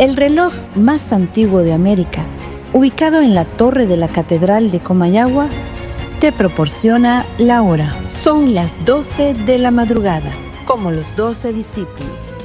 El reloj más antiguo de América, ubicado en la torre de la Catedral de Comayagua, te proporciona la hora. Son las 12 de la madrugada, como los 12 discípulos.